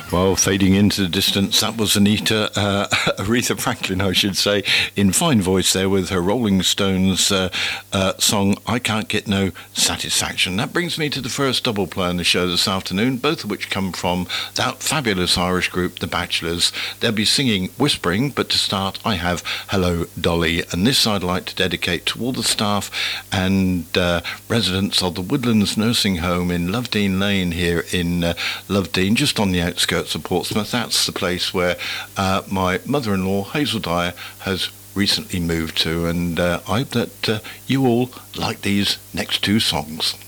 Well, fading into the distance, that was Aretha Franklin, I should say, in fine voice there with her Rolling Stones song, I Can't Get No Satisfaction. That brings me to the first double play on the show this afternoon, both of which come from that fabulous Irish group, The Bachelors. They'll be singing Whispering, but to start, I have Hello, Dolly. And this I'd like to dedicate to all the staff and residents of the Woodlands Nursing Home in Lovedene Lane here in Lovedene, just on the outskirts of Portsmouth. That's the place where my mother-in-law, Hazel Dyer, has recently moved to, and I hope that you all like these next two songs.